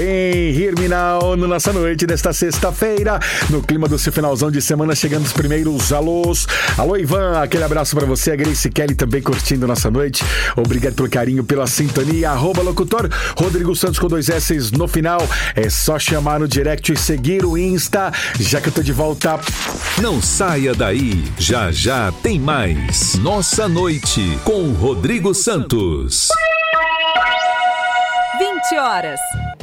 Em Hear Me Now, na nossa noite desta sexta-feira, no clima do seu finalzão de semana, chegando os primeiros alôs. Alô, Ivan, aquele abraço pra você. A Grace Kelly também curtindo nossa noite. Obrigado pelo carinho, pela sintonia. @locutor Rodrigo Santos com 2 S no final. É só chamar no direct e seguir o Insta, já que eu tô de volta. Não saia daí, já já tem mais. Nossa Noite com Rodrigo Santos. 20 horas.